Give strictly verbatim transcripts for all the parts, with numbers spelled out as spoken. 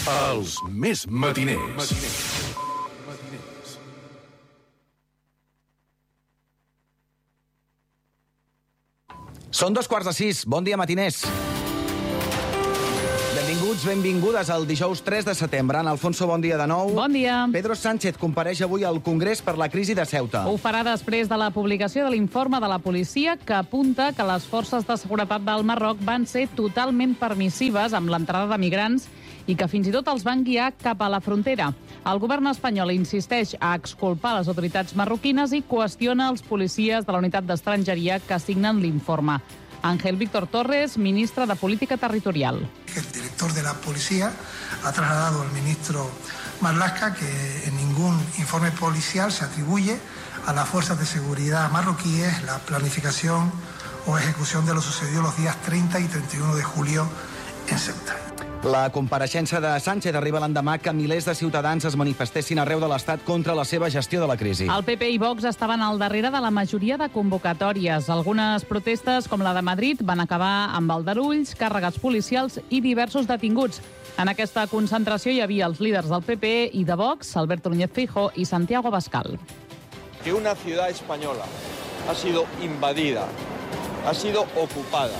Els més matiners. Són dos quarts de sis. Bon dia, matiners. Benvinguts, benvingudes al dijous tres de setembre. En Alfonso, bon dia de nou. Bon dia. Pedro Sánchez compareix avui al Congrés per la crisi de Ceuta. Ho farà després de la publicació de l'informe de la policia que apunta que les forces de seguretat del Marroc van ser totalment permissives amb l'entrada de migrants i que fins i tot els van guiar cap a la frontera. El govern espanyol insisteix a exculpar les autoritats marroquines i qüestiona els policies de la unitat d'estrangeria que signen l'informe. Ángel Víctor Torres, ministre de Política Territorial. El director de la policía ha trasladado al ministro Marlaska que en ningún informe policial se atribuye a las fuerzas de seguridad marroquíes la planificación o ejecución de lo sucedido los días treinta y treinta y uno de julio en Ceuta. La compareixença de Sánchez arriba l'endemà que milers de ciutadans es manifestessin arreu de l'Estat contra la seva gestió de la crisi. El P P i Vox estaven al darrere de la majoria de convocatòries. Algunes protestes, com la de Madrid, van acabar amb aldarulls, càrregues policials i diversos detinguts. En aquesta concentració hi havia els líders del P P i de Vox, Alberto Núñez Feijóo i Santiago Abascal. Que una ciudad española ha sido invadida, ha sido ocupada,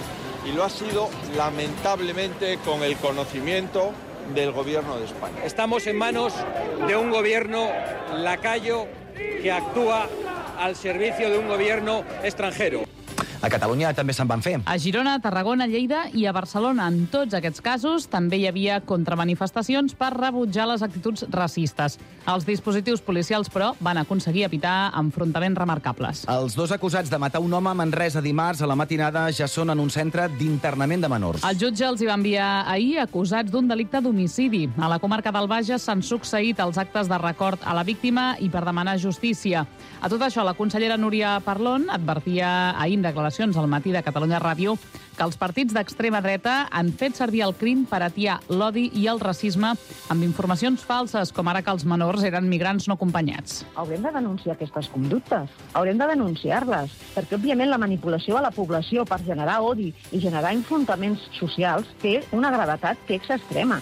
y lo ha sido lamentablemente con el conocimiento del gobierno de España. Estamos en manos de un gobierno lacayo que actúa al servicio de un gobierno extranjero. A Catalunya també se'n van fer. A Girona, Tarragona, Lleida i a Barcelona. En tots aquests casos també hi havia contramanifestacions per rebutjar les actituds racistes. Els dispositius policials, però, van aconseguir evitar enfrontaments remarcables. Els dos acusats de matar un home a Manresa dimarts a la matinada ja són en un centre d'internament de menors. El jutge els hi va enviar ahir acusats d'un delicte d'homicidi. A la comarca del Bages s'han succeït els actes de record a la víctima i per demanar justícia. A tot això, la consellera Núria Parlon advertia ahir en declaracions al matí de Catalunya Ràdio que els partits d'extrema dreta han fet servir el crim per atiar l'odi i el racisme amb informacions falses, com ara que els menors eren migrants no acompanyats. Haurem de denunciar aquestes conductes, haurem de denunciar-les, perquè òbviament la manipulació a la població per generar odi i generar enfrontaments socials té una gravetat que és extrema.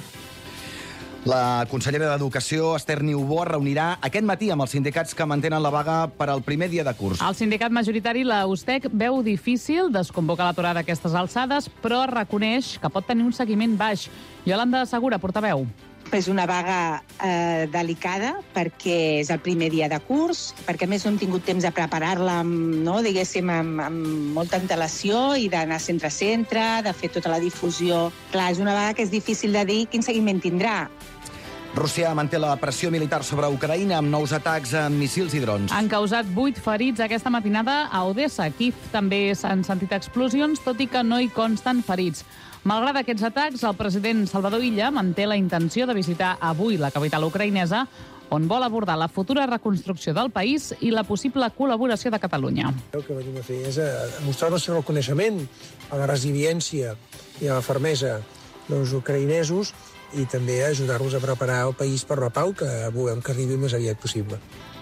La consellera d'Educació, Esther Niubó, es reunirà aquest matí amb els sindicats que mantenen la vaga per al primer dia de curs. El sindicat majoritari, la USTEC, veu difícil desconvocar l'aturada d'aquestes alçades, però reconeix que pot tenir un seguiment baix. Iolanda Segura, portaveu. És una vaga eh, delicada perquè és el primer dia de curs, perquè a més no hem tingut temps de preparar-la amb, no, diguéssim, amb, amb molta antelació i d'anar centre a centre, de fer tota la difusió. Clar, és una vaga que és difícil de dir quin seguiment tindrà. Rússia manté la pressió militar sobre Ucraïna amb nous atacs amb missils i drons. Han causat vuit ferits aquesta matinada a Odessa. Kíev també s'han sentit explosions, tot i que no hi consten ferits. Malgrat aquests atacs, el president Salvador Illa manté la intenció de visitar avui la capital ucraïnesa, on vol abordar la futura reconstrucció del país i la possible col·laboració de Catalunya. El que venim a fer és a mostrar el nostre reconeixement a la resiliència i a la fermesa dels ucraïnesos i també ajudar-los a preparar el país per la pau, que volem que arribi el més aviat possible.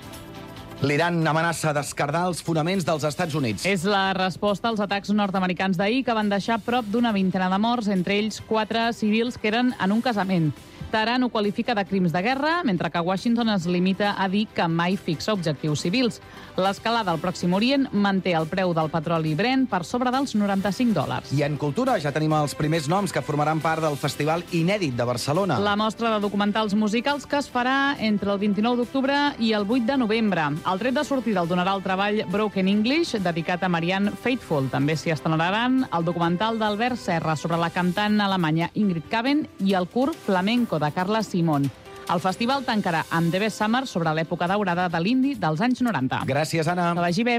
L'Iran amenaça d'esquerdar els fonaments dels Estats Units. És la resposta als atacs nord-americans d'ahir que van deixar prop d'una vintena de morts, entre ells quatre civils que eren en un casament. Teheran ho qualifica de crims de guerra, mentre que Washington es limita a dir que mai fixa objectius civils. L'escalada al Pròxim Orient manté el preu del petroli Brent per sobre dels noranta-cinc dòlars. I en cultura ja tenim els primers noms que formaran part del Festival Inèdit de Barcelona. La mostra de documentals musicals que es farà entre el vint-i-nou d'octubre i el vuit de novembre. El tret de sortida el donarà el treball Broken English, dedicat a Marianne Faithfull. També s'hi estrenaran el documental d'Albert Serra sobre la cantant alemanya Ingrid Kaven i el curt Flamenco de Carla Simón. El festival tancarà amb The Best Summer sobre l'època daurada de l'indi dels anys noranta. Gràcies, Anna. Que vagi bé.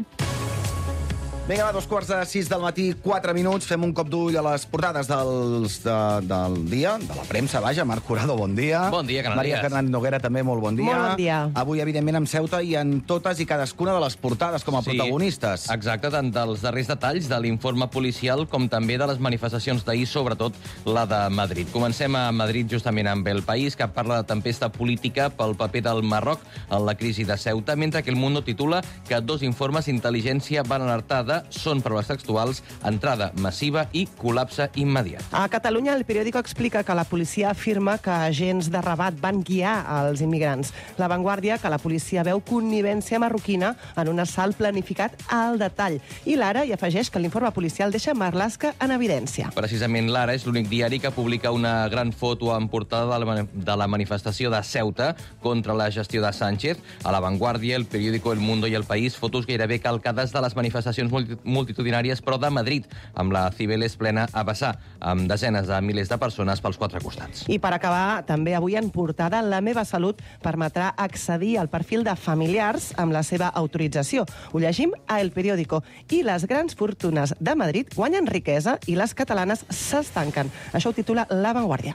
Vinga, va, dos quarts de sis del matí, quatre minuts. Fem un cop d'ull a les portades dels, de, del dia, de la premsa, vaja. Marc Jurado, bon dia. Bon dia, Canalies. Maria Fernández Noguera, també molt bon dia. Molt bon dia. Avui, evidentment, amb Ceuta i en totes i cadascuna de les portades com a sí, protagonistes. Exacte, tant dels darrers detalls de l'informe policial com també de les manifestacions d'ahir, sobretot la de Madrid. Comencem a Madrid justament amb El País, que parla de tempesta política pel paper del Marroc en la crisi de Ceuta, mentre que El Mundo titula que dos informes d'intel·ligència van alertar de Ceuta són, paraules textuals, entrada massiva i col·lapse immediat. A Catalunya, el periòdico explica que la policia afirma que agents de Rabat van guiar els immigrants. La Vanguardia, que la policia veu connivència marroquina en un assalt planificat al detall. I l'Ara hi afegeix que l'informe policial deixa Marlaska en evidència. Precisament l'Ara és l'únic diari que publica una gran foto en portada de la, de la manifestació de Ceuta contra la gestió de Sánchez. A La Vanguardia, el periòdico El Mundo i El País, fotos gairebé calcades de les manifestacions multitudinàries, però de Madrid, amb la Cibeles plena a vessar, amb desenes de milers de persones pels quatre costats. I per acabar, també avui en portada, La meva salut permetrà accedir al perfil de familiars amb la seva autorització. Ho llegim a El Periódico. I les grans fortunes de Madrid guanyen riquesa i les catalanes s'estanquen. Això ho titula La Vanguardia.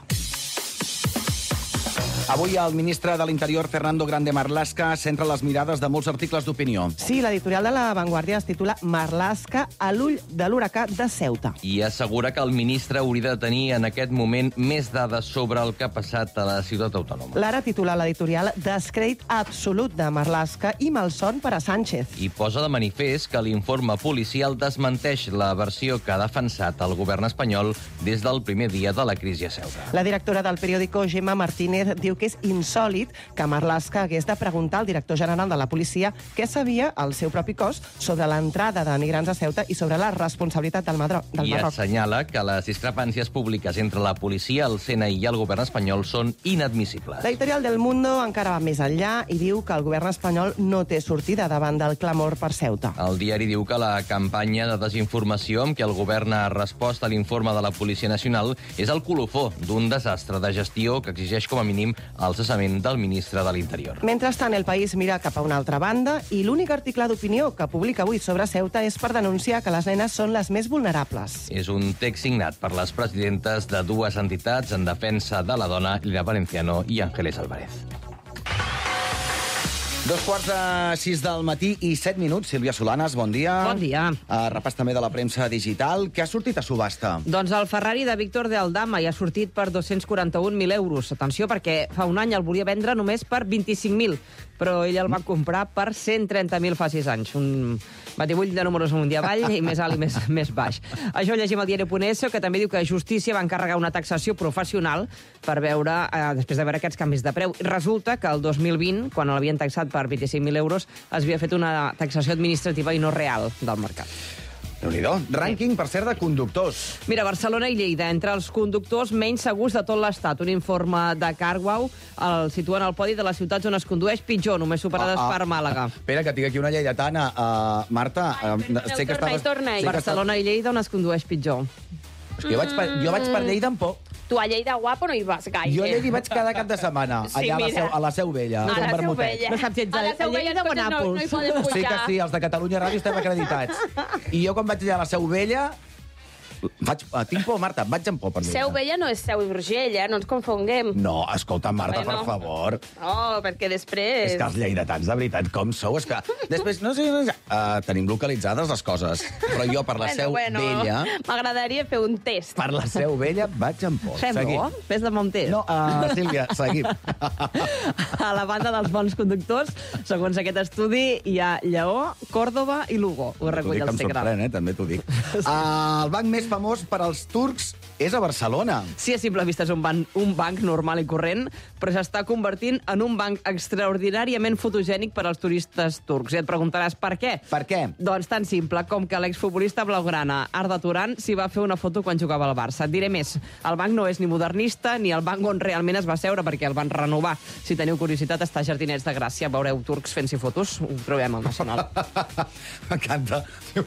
Avui el ministre de l'Interior, Fernando Grande Marlaska, centra les mirades de molts articles d'opinió. Sí, l'editorial de La Vanguardia es titula Marlaska a l'ull de l'huracà de Ceuta. I assegura que el ministre hauria de tenir en aquest moment més dades sobre el que ha passat a la ciutat autònoma. L'Ara titula l'editorial Descrèdit absolut de Marlaska i malson per a Sánchez. I posa de manifest que l'informe policial desmenteix la versió que ha defensat el govern espanyol des del primer dia de la crisi a Ceuta. La directora del periòdico, Gemma Martínez, diu que és insòlit que Marlaska hagués de preguntar al director general de la policia què sabia el seu propi cos sobre l'entrada de migrants a Ceuta i sobre la responsabilitat del, Madro, del I Marroc. assenyala que les discrepàncies públiques entre la policia, el C N I i el govern espanyol són inadmissibles. L'editorial del Mundo encara va més enllà i diu que el govern espanyol no té sortida davant del clamor per Ceuta. El diari diu que la campanya de desinformació amb què el govern ha respost a l'informe de la Policia Nacional és el colofó d'un desastre de gestió que exigeix com a mínim el cessament del ministre de l'Interior. Mentrestant, El País mira cap a una altra banda i l'únic article d'opinió que publica avui sobre Ceuta és per denunciar que les nenes són les més vulnerables. És un text signat per les presidentes de dues entitats en defensa de la dona, Lina Valenciano i Ángeles Álvarez. Dos quarts de sis del matí i set minuts. Sílvia Solanes, bon dia. Bon dia. Uh, repàs també de la premsa digital. Què ha sortit a subhasta? Doncs el Ferrari de Víctor de Aldama hi ha sortit per dos-cents quaranta-un mil euros. Atenció, perquè fa un any el volia vendre només per vint-i-cinc mil, però ell el va comprar per cent trenta mil fa sis anys. Un batibull de números un dia avall i més alt i més, més baix. Això ho llegim al diari.es, que també diu que Justícia va encarregar una taxació professional per veure, eh, després de veure aquests canvis de preu. Resulta que el dos mil vint, quan l'havien taxat per vint-i-cinc mil euros, es havia fet una taxació administrativa i no real del mercat. Déu-n'hi-do. Rànquing, per cert, de conductors. Mira, Barcelona i Lleida, entre els conductors menys segurs de tot l'Estat. Un informe de CarWow el situen al podi de les ciutats on es condueix pitjor, només superades Ah, ah. per Màlaga. Espera, que tinc aquí una lleidatana. Uh, Marta, uh, sé que estaves... Torna-hi. sé que Barcelona i Lleida on es condueix pitjor. És que jo vaig per, jo vaig per Lleida amb por. Tu a Lleida guapo no hi vas gaire. Jo a Lleida hi vaig cada cap de setmana, Sí, allà a la, mira. seu, a la Seu Vella. A la com Seu vermutet. Vella. No saps si ets A la Seu a Vella Lleida o a els cotxes no, no hi Nàpols. poden pujar. Sí que sí, els de Catalunya Ràdio estem acreditats. I jo quan vaig allà a la Seu Vella... Vaig, uh, tinc por, Marta, vaig amb por per Lleida. Seu Vella no és Seu Urgell, eh? No ens confonguem. No, escolta, Marta, Bueno. per favor. No, perquè després... És que els lleidatans, de veritat, com sou? És que després, no sé, no sé uh, tenim localitzades les coses, però jo per la Seu Vella, M'agradaria fer un test. per la Seu Vella vaig amb por. Fem-lo, fes de bon test. No, uh, Sílvia, seguim. A la banda dels bons conductors, segons aquest estudi, hi ha Lleó, Còrdova i Lugo. Ho T'ho recull dic, el em Segre. sorprèn, eh? També t'ho dic. Uh, el banc més famós per als turcs és a Barcelona. Sí, a simple vista és un banc, un banc normal i corrent, però s'està convertint en un banc extraordinàriament fotogènic per als turistes turcs. I et preguntaràs per què? Per què? Doncs tan simple com que l'exfutbolista blaugrana Arda Turan s'hi va fer una foto quan jugava al Barça. Et diré més, el banc no és ni modernista ni el banc on realment es va seure perquè el van renovar. Si teniu curiositat, està a Jardinets de Gràcia. Veureu turcs fent-s'hi fotos. Ho trobem al Nacional. M'encanta.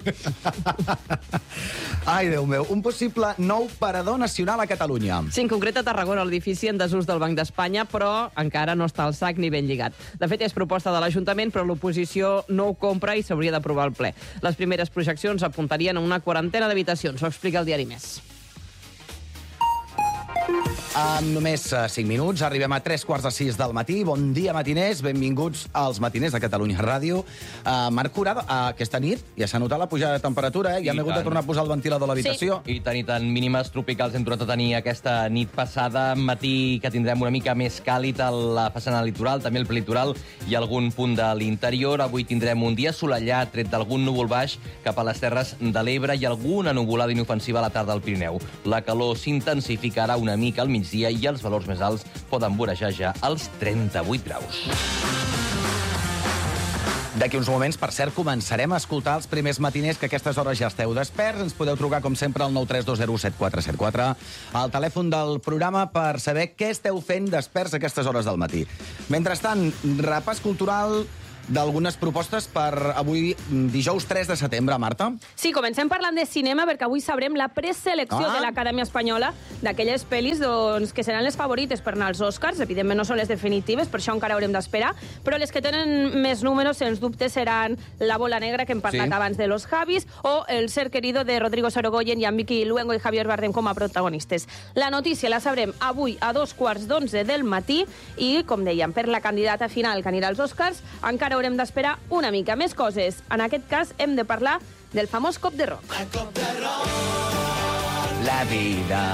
Ai, Déu meu, un possible nou parador nacional a Catalunya. Sí, en concret a Tarragona, l'edifici en desús del Banc d'Espanya, però encara no està al sac ni ben lligat. De fet, és proposta de l'Ajuntament, però l'oposició no ho compra i s'hauria d'aprovar al ple. Les primeres projeccions apuntarien a una quarantena d'habitacions. Ho explica el diari Més. En només cinc minuts arribem a tres quarts de sis del matí. Bon dia, matiners. Benvinguts als matiners de Catalunya Ràdio. Uh, Marc Curado, uh, aquesta nit ja s'ha notat la pujada de temperatura, eh? Ja hem hagut de tornar a posar el ventilador a l'habitació. Sí. I tant, i tant. Mínimes tropicals hem tornat a tenir aquesta nit passada. Matí que tindrem una mica més càlid a la façana litoral, també el prelitoral i algun punt de l'interior. Avui tindrem un dia assolellat, tret d'algun núvol baix cap a les Terres de l'Ebre i alguna nuvolada inofensiva a la tarda al Pirineu. La calor s'intensificarà una mica al migdia i els valors més alts poden vorejar ja els trenta-vuit graus. D'aquí uns moments, per cert, començarem a escoltar els primers matiners, que a aquestes hores ja esteu desperts. Ens podeu trucar, com sempre, al nou tres dos zero set quatre set quatre, al telèfon del programa, per saber què esteu fent desperts a aquestes hores del matí. Mentrestant, repàs cultural d'algunes propostes per avui, dijous tres de setembre, Marta. Sí, comencem parlant de cinema, perquè avui sabrem la preselecció Ah. de l'Acadèmia Espanyola d'aquelles pel·lis doncs, que seran les favorites per anar als Oscars. Evidentment no són les definitives, per això encara haurem d'esperar, però les que tenen més números, sens dubte, seran La bola negra, que hem parlat Sí. abans de Los Javis, o El ser querido, de Rodrigo Sorogoyen i amb Vicky Luengo i Javier Bardem com a protagonistes. La notícia la sabrem avui a dos quarts d'onze del matí i, com dèiem, per la candidata final que anirà als Oscars, encara haurem d'esperar una mica més coses. En aquest cas, hem de parlar del famós cop de rock. La vida.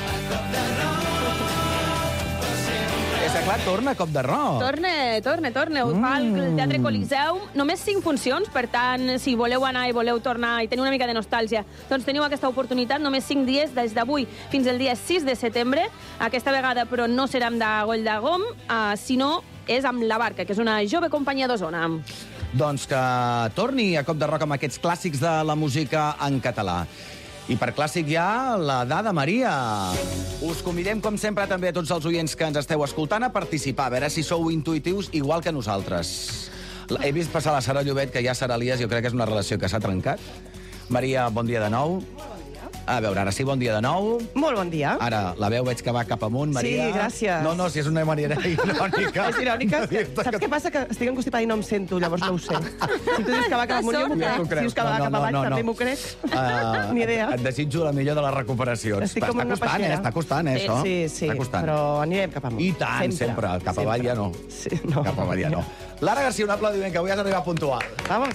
És clar, torna Cop de Rock. Torne, torne, torne. Ho fa el Teatre Coliseum. Només cinc funcions, per tant, si voleu anar i voleu tornar i tenir una mica de nostàlgia, doncs teniu aquesta oportunitat. Només cinc dies, des d'avui fins al dia sis de setembre. Aquesta vegada, però, no serà amb de Goll de Gom, uh, sinó és amb La Barca, que és una jove companyia d'Osona. Doncs que torni a Cop de Rock amb aquests clàssics de la música en català. I per clàssic ja, la Dada Maria. Us convidem, com sempre, també a tots els oients que ens esteu escoltant a participar, a veure si sou intuitius igual que nosaltres. He vist passar la Sara Llobet, que ja Sara Elias, jo crec que és una relació que s'ha trencat. Maria, bon dia de nou. A veure, ara sí, bon dia de nou. Molt bon dia. Ara, la veu veig que va cap amunt, Maria. Sí, gràcies. No, no, si és una manera irònica. És irònica? Saps què passa? Que estic encostipada i no em sento, llavors no ho sé. Si tu dius que va cap amunt, jo m'ho crec. Si dius que va cap avall, també m'ho crec. Uh, Ni idea. Et desitjo la millor de les recuperacions. Estic com està una costant, eh? peixera. Està costant, eh, això? Sí, sí, Està costant. però anirem cap amunt. I tant, sempre. Cap Sempre. avall ja no. Sí, no. Cap avall ja no. Lara Garcia, un aplaudiment, que avui has arribat puntual. Vamos.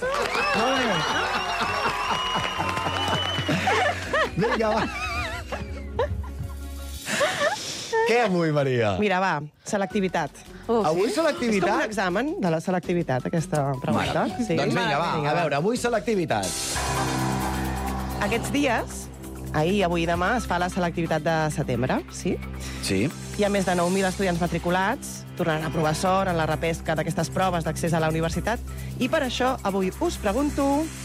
Vinga, va. Què avui, Maria? Mira, va, selectivitat. Uh, avui selectivitat? És com un examen de la selectivitat, aquesta pregunta. Sí. Doncs vinga, va, a veure, avui selectivitat. Aquests dies, ahir, avui i demà, es fa la selectivitat de setembre, sí? Sí. Hi ha més de nou mil estudiants matriculats, tornaran a provar sort en la repesca d'aquestes proves d'accés a la universitat, i per això avui us pregunto...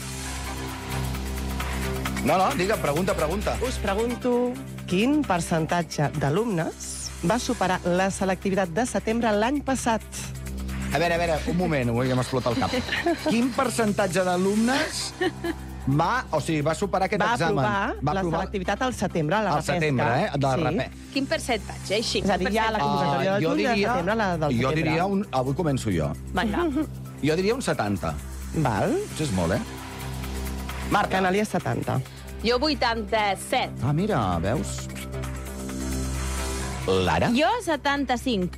No, no, digue, pregunta, pregunta. Us pregunto quin percentatge d'alumnes va superar la selectivitat de setembre l'any passat? A veure, a veure, un moment, avui ja m'explota el cap. Quin percentatge d'alumnes va, o sigui, va superar aquest va examen? Aprovar va la aprovar selectivitat al setembre, a la al repesca. setembre, eh? De la sí. repesca. Quin percentatge, així? És a dir, ja la convocatòria del juny i de setembre, la del jo setembre. diria un... Avui començo jo. Vinga. Jo diria un setanta. Val. Això és molt, eh? Marc, Anali és setanta. Jo vuitanta-set. Ah, mira, veus? Lara? Jo setanta-cinc.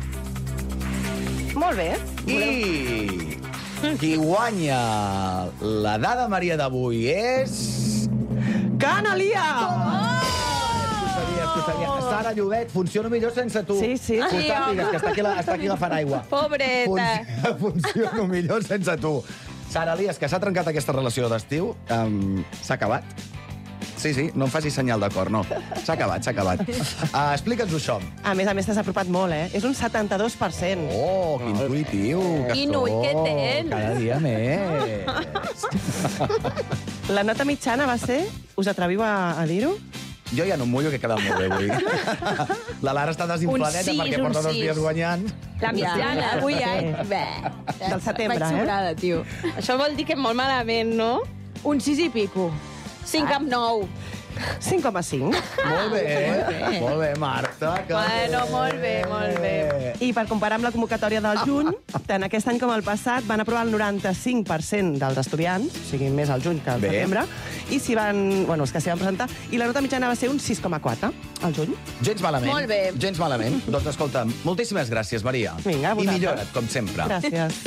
Molt bé. I qui guanya la Dada Maria d'avui és... Canalia! Tu sabies, tu sabies. Sara Llobet, funciona millor sense tu. Sí, sí. Tu sàpigues que està aquí, la, està aquí agafant aigua. Pobreta. Func funciona millor sense tu. Sara Elias, que s'ha trencat aquesta relació d'estiu, um, s'ha acabat? Sí, sí, no em facis senyal d'acord, no. S'ha acabat, s'ha acabat. Uh, Explica'ns això. A més a més, t'has apropat molt, eh? És un setanta-dos per cent. Oh, que intuitiu que Quin ull que tens. Cada dia més. La nota mitjana va ser... Us atreviu a, a dir-ho? Jo ja no em mullo, que he quedat molt bé avui. La Lara està desinfladeta sis, perquè un porta dos sis. dies guanyant. La mitjana, avui ja... Sí. Bé. Del setembre, Vaig eh? sobrada, tio. Això vol dir que molt malament, no? Un sis i pico. cinc amb nou. cinc coma cinc. Molt bé, molt bé, Marta. Bueno, molt bé, molt bé. I per comparar amb la convocatòria del juny, tant aquest any com el passat van aprovar el noranta-cinc per cent dels estudiants, o sigui, més al juny que al setembre, i s'hi van, bueno, els que s'hi van presentar, i la nota mitjana va ser un sis coma quatre al juny. Gens malament. Molt bé. Gens malament. Doncs escolta, moltíssimes gràcies, Maria. Vinga, a I vosaltres. millora't, com sempre. Gràcies.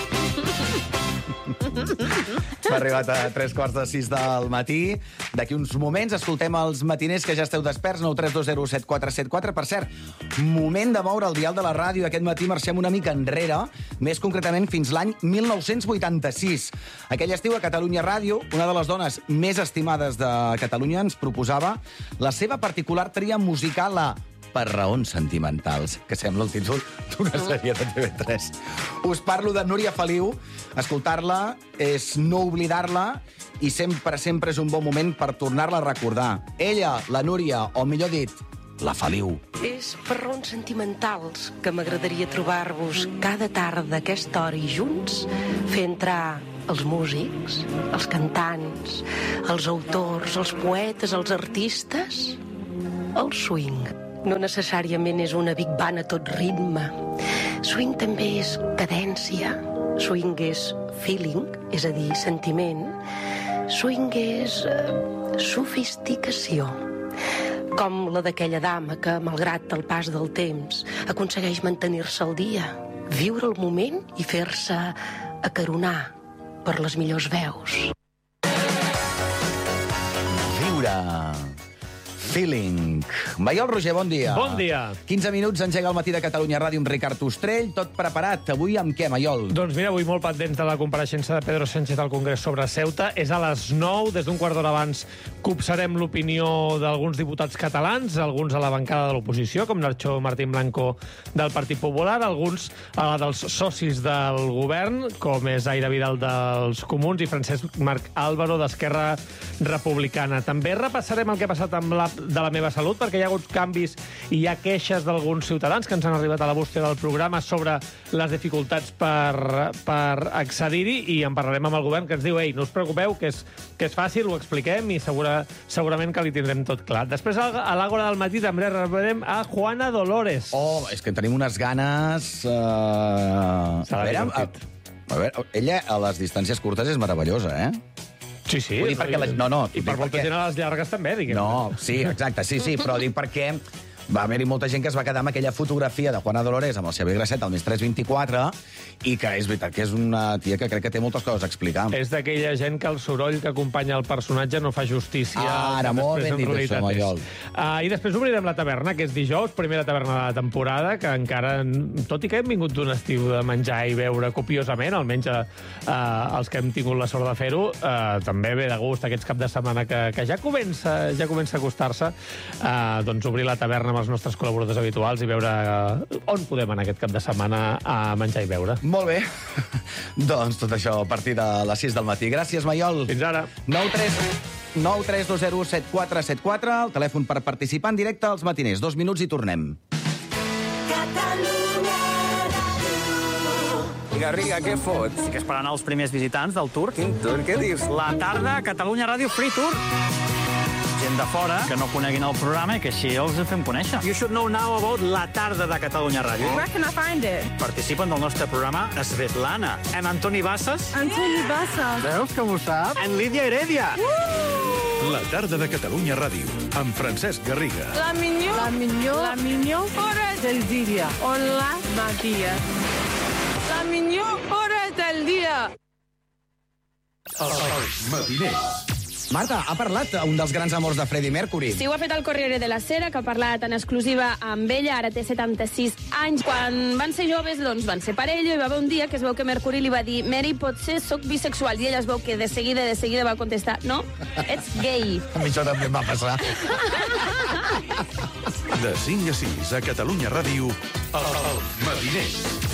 Hem arribat a tres quarts de sis del matí. D'aquí uns moments escoltem els matiners que ja esteu desperts, nou tres dos zero set quatre set quatre. Per cert, moment de moure el dial de la ràdio. Aquest matí marxem una mica enrere, més concretament fins l'any mil nou-cents vuitanta-sis. Aquell estiu a Catalunya Ràdio, una de les dones més estimades de Catalunya ens proposava la seva particular tria musical a Per raons sentimentals, que sembla el títol d'una sèrie de T V tres. Us parlo de Núria Feliu. Escoltar-la és no oblidar-la i sempre, sempre és un bon moment per tornar-la a recordar. Ella, la Núria, o millor dit, la Feliu. És per raons sentimentals que m'agradaria trobar-vos cada tarda a aquesta hora i junts fer entrar els músics, els cantants, els autors, els poetes, els artistes, el swing. No necessàriament és una big band a tot ritme. Swing també és cadència. Swing és feeling, és a dir, sentiment. Swing és eh, sofisticació. Com la d'aquella dama que, malgrat el pas del temps, aconsegueix mantenir-se al dia, viure el moment i fer-se acaronar per les millors veus. Viure... Feeling. Maiol Roger, bon dia. Bon dia. quinze minuts, engega el matí de Catalunya Ràdio amb Ricard Ostrell. Tot preparat. Avui amb què, Maiol? Doncs mira, avui molt pendents de la compareixença de Pedro Sánchez al Congrés sobre Ceuta. És a les nou, des d'un quart d'hora abans, copsarem l'opinió d'alguns diputats catalans, alguns a la bancada de l'oposició, com Nacho Martín Blanco del Partit Popular, alguns a la dels socis del govern, com és Aire Vidal dels Comuns i Francesc Marc Álvaro d'Esquerra Republicana. També repassarem el que ha passat amb l'app de La Meva Salut, perquè hi ha hagut canvis i hi ha queixes d'alguns ciutadans que ens han arribat a la bústia del programa sobre les dificultats per, per accedir-hi, i en parlarem amb el govern, que ens diu, ei, no us preocupeu, que és, que és fàcil, ho expliquem i segura, segurament que li tindrem tot clar. Després, a l'Àgora del matí, també rebrem a Juana Dolores. Oh, és que tenim unes ganes... Uh... A veure, a, a veure, ella a les distàncies curtes és meravellosa, eh? Sí, sí. Vull dir perquè la... No, no. I per molta gent a les llargues també, diguem. No, sí, exacte, sí, sí, però dic perquè va haver-hi molta gent que es va quedar amb aquella fotografia de Juana Dolores amb el Xavier Grasset al més tres vint-i-quatre i que és veritat que és una tia que crec que té moltes coses a explicar. És d'aquella gent que el soroll que acompanya el personatge no fa justícia. Ah, ara, molt ben dit això, Maiol. Uh, I després obrirem la taverna, que és dijous, primera taverna de la temporada, que encara, tot i que hem vingut d'un estiu de menjar i beure copiosament, almenys uh, els que hem tingut la sort de fer-ho, uh, també ve de gust aquests cap de setmana que, que ja comença ja comença a acostar-se, uh, doncs obrir la taverna amb els nostres col·laboradors habituals i veure uh, on podem anar aquest cap de setmana a menjar i beure. Molt bé. Doncs tot això a partir de les sis del matí. Gràcies, Maiol. Fins ara. nou tres dos zero set quatre set quatre, el telèfon per participar en directe als matiners. Dos minuts i tornem. Garriga, què fots? Que esperant els primers visitants del Tour. Quin Tour? Què dius? La tarda Catalunya Ràdio Free Tour. Gent de fora que no coneguin el programa i que així els fem conèixer. You should know now about La Tarda de Catalunya Ràdio. Where can I find it? Participen del nostre programa Svetlana, en Antoni Bassas. Antoni Bassas. Veus com ho sap? En Lídia Heredia. Uh! La Tarda de Catalunya Ràdio, amb Francesc Garriga. La millor, la millor, la millor hora del dia. Hola, Matías. La millor hora del dia. Els matiners. Marta, ha parlat un dels grans amors de Freddie Mercury. Sí, ho ha fet el Corriere della Sera, que ha parlat en exclusiva amb ella, ara té setanta-sis anys. Quan van ser joves, doncs van ser parella, i va haver un dia que es veu que Mercury li va dir Mary, potser sóc bisexual, i ella es veu que de seguida, de seguida va contestar no, ets gay. A mi això també em va passar. De cinc a sis a Catalunya Ràdio, els matiners.